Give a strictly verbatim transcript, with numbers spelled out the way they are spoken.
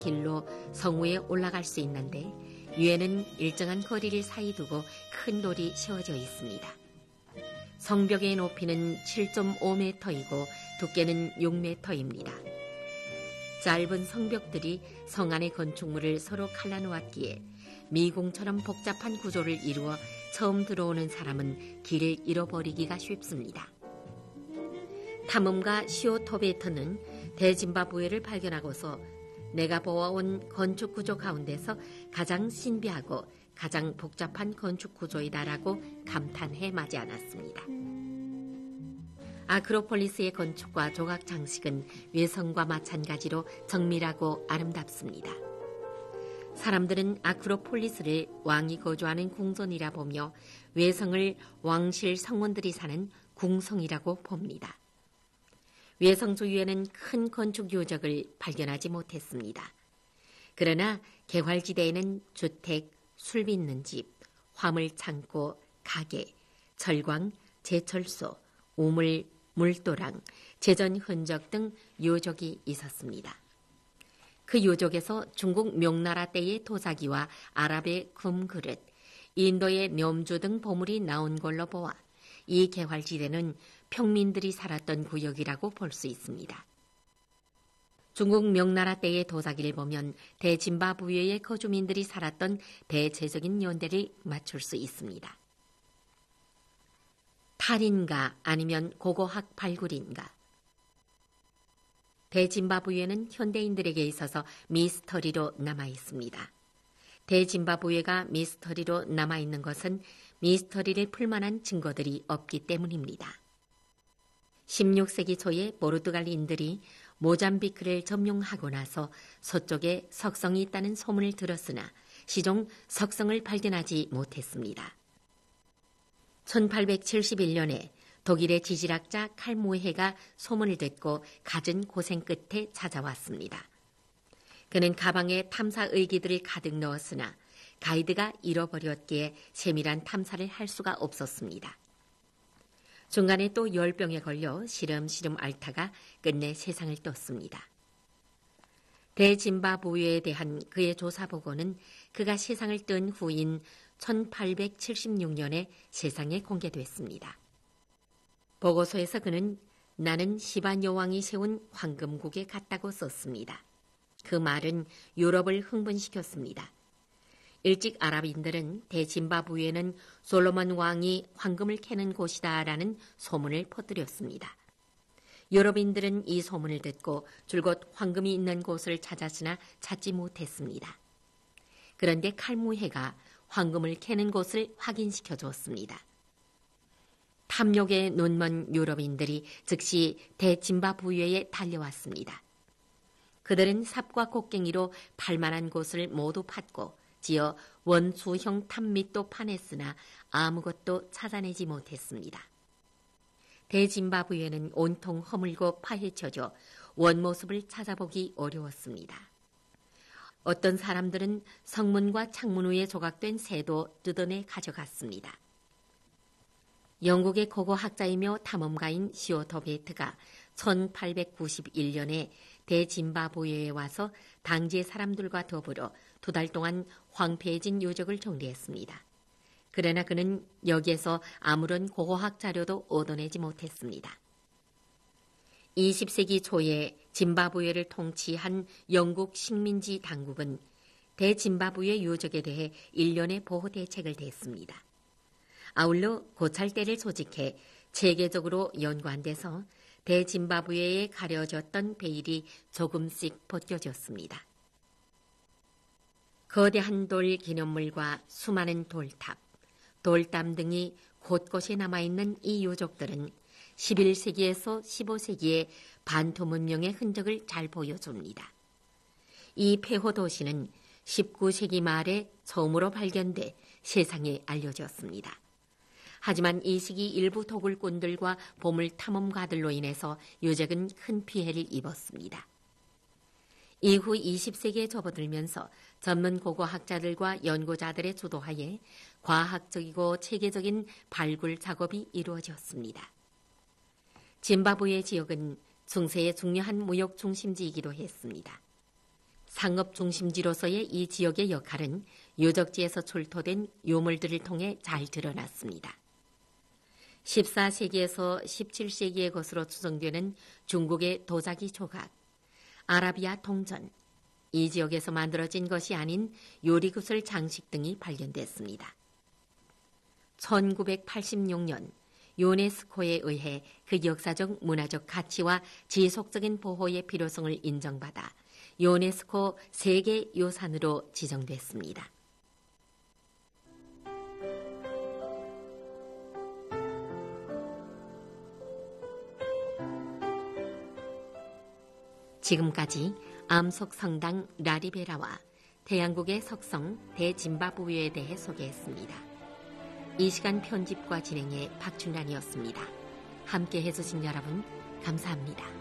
길로 성 위에 올라갈 수 있는데 위에는 일정한 거리를 사이 두고 큰 돌이 세워져 있습니다. 성벽의 높이는 칠 점 오 미터이고 두께는 육 미터입니다. 짧은 성벽들이 성 안의 건축물을 서로 갈라놓았기에 미궁처럼 복잡한 구조를 이루어 처음 들어오는 사람은 길을 잃어버리기가 쉽습니다. 탐험가 시오토베트는 대짐바브웨를 발견하고서 내가 보아온 건축 구조 가운데서 가장 신비하고 가장 복잡한 건축 구조이다라고 감탄해 마지 않았습니다. 아크로폴리스의 건축과 조각 장식은 외성과 마찬가지로 정밀하고 아름답습니다. 사람들은 아크로폴리스를 왕이 거주하는 궁전이라 보며 외성을 왕실 성원들이 사는 궁성이라고 봅니다. 외성 주위에는 큰 건축 요적을 발견하지 못했습니다. 그러나 개활지대에는 주택, 술 빚는 집, 화물창고, 가게, 철광, 제철소, 우물, 물도랑, 제전 흔적 등 요적이 있었습니다. 그 요적에서 중국 명나라 때의 도자기와 아랍의 금그릇, 인도의 념주 등 보물이 나온 걸로 보아 이 개활지대는 평민들이 살았던 구역이라고 볼 수 있습니다. 중국 명나라 때의 도자기를 보면 대짐바브웨의 거주민들이 살았던 대체적인 연대를 맞출 수 있습니다. 탈인가 아니면 고고학 발굴인가? 대짐바브웨는 현대인들에게 있어서 미스터리로 남아 있습니다. 대짐바브웨가 미스터리로 남아 있는 것은 미스터리를 풀만한 증거들이 없기 때문입니다. 십육 세기 초에 포르투갈인들이 모잠비크를 점령하고 나서 서쪽에 석성이 있다는 소문을 들었으나 시종 석성을 발견하지 못했습니다. 천팔백칠십일 년에 독일의 지질학자 칼무헤가 소문을 듣고 갖은 고생 끝에 찾아왔습니다. 그는 가방에 탐사 의기들을 가득 넣었으나 가이드가 잃어버렸기에 세밀한 탐사를 할 수가 없었습니다. 중간에 또 열병에 걸려 시름시름 앓다가 끝내 세상을 떴습니다. 대짐바브웨에 대한 그의 조사 보고는 그가 세상을 뜬 후인 천팔백칠십육 년에 세상에 공개됐습니다. 보고서에서 그는 나는 시반 여왕이 세운 황금국에 갔다고 썼습니다. 그 말은 유럽을 흥분시켰습니다. 일찍 아랍인들은 대짐바브웨는 솔로몬 왕이 황금을 캐는 곳이다라는 소문을 퍼뜨렸습니다. 유럽인들은 이 소문을 듣고 줄곧 황금이 있는 곳을 찾았으나 찾지 못했습니다. 그런데 칼무헤가 황금을 캐는 곳을 확인시켜 줬습니다. 탐욕에 눈먼 유럽인들이 즉시 대짐바브웨에 달려왔습니다. 그들은 삽과 곡괭이로 팔만한 곳을 모두 팠고 지어 원수형 탑밑도 파냈으나 아무것도 찾아내지 못했습니다. 대짐바브웨는 온통 허물고 파헤쳐져 원모습을 찾아보기 어려웠습니다. 어떤 사람들은 성문과 창문 위에 조각된 새도 뜯어내 가져갔습니다. 영국의 고고학자이며 탐험가인 시오토베트가 천팔백구십일 년에 대짐바브웨에 와서 당지의 사람들과 더불어 두 달 동안 황폐해진 요적을 정리했습니다. 그러나 그는 여기에서 아무런 고고학 자료도 얻어내지 못했습니다. 이십 세기 초에 짐바브웨를 통치한 영국 식민지 당국은 대짐바브웨 요적에 대해 일련의 보호 대책을 댔습니다. 아울러 고찰대를 조직해 체계적으로 연관돼서 대짐바브웨에 가려졌던 베일이 조금씩 벗겨졌습니다. 거대한 돌 기념물과 수많은 돌탑, 돌담 등이 곳곳에 남아있는 이 요족들은 십일 세기에서 십오 세기의 반토 문명의 흔적을 잘 보여줍니다. 이 폐호 도시는 십구 세기 말에 처음으로 발견돼 세상에 알려졌습니다. 하지만 이 시기 일부 도굴꾼들과 보물 탐험가들로 인해서 요적은 큰 피해를 입었습니다. 이후 이십 세기에 접어들면서 전문 고고학자들과 연구자들의 주도하에 과학적이고 체계적인 발굴 작업이 이루어졌습니다. 짐바브웨 지역은 중세의 중요한 무역 중심지이기도 했습니다. 상업 중심지로서의 이 지역의 역할은 유적지에서 출토된 유물들을 통해 잘 드러났습니다. 십사 세기에서 십칠 세기의 것으로 추정되는 중국의 도자기 조각, 아라비아 동전, 이 지역에서 만들어진 것이 아닌 요리구슬 장식 등이 발견됐습니다. 천구백팔십육 년 유네스코에 의해 그 역사적 문화적 가치와 지속적인 보호의 필요성을 인정받아 유네스코 세계유산으로 지정됐습니다. 지금까지 암속성당 라리베라와 대한국의 석성 대짐바브웨에 대해 소개했습니다. 이 시간 편집과 진행의 박춘란이었습니다. 함께 해주신 여러분 감사합니다.